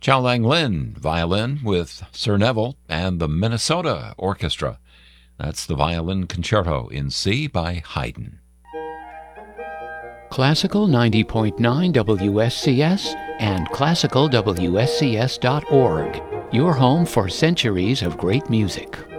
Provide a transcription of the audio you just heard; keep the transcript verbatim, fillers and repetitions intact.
Chow Lang Lin, violin with Sir Neville and the Minnesota Orchestra. That's the Violin Concerto in C by Haydn. Classical ninety point nine W S C S and classical W S C S dot org, your home for centuries of great music.